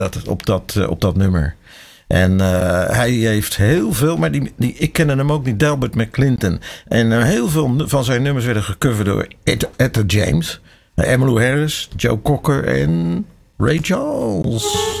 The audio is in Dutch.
op dat nummer. En hij heeft heel veel, maar ik kende hem ook niet, Delbert McClinton. En heel veel van zijn nummers werden gecoverd door Etta James, Emmylou Harris, Joe Cocker en Ray Charles.